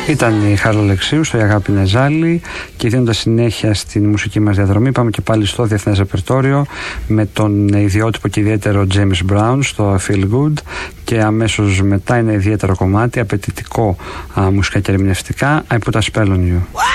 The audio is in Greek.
Ήταν η Χάρλο Αλεξίου στο «Η αγάπη είναι ζάλι», και δίνοντας συνέχεια στην μουσική μας διαδρομή πάμε και πάλι στο διεθνές ρεπερτόριο με τον ιδιότυπο και ιδιαίτερο James Brown στο Feel Good, και αμέσως μετά ένα ιδιαίτερο κομμάτι, απαιτητικό μουσικά και ερμηνευτικά, I Put a Spell on You.